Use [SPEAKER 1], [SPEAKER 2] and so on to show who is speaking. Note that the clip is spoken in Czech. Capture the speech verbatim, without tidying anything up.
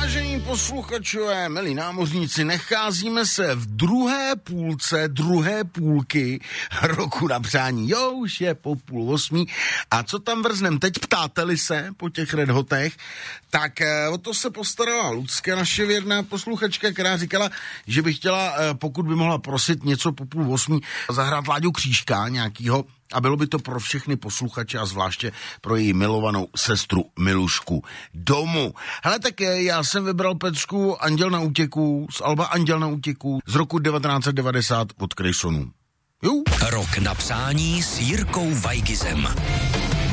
[SPEAKER 1] Vážení posluchačové, milí námořníci, nacházíme se v druhé půlce, druhé půlky roku na přání. Jo, už je po půl osmí. A co tam vrznem teď, ptáte-li se po těch Red Hotech, tak eh, o to se postarala Lucka, naše věrná posluchačka, která říkala, že by chtěla, eh, pokud by mohla prosit něco po půl osmí, zahrát Láďu Křížka nějakýho, a bylo by to pro všechny posluchače a zvláště pro její milovanou sestru Milušku domů. Hele, tak já jsem vybral pecku Anděl na útěku z alba Anděl na útěku z roku devatenáct set devadesát od Krejsonů.
[SPEAKER 2] Rok na přání s Jirkou Vajgizem.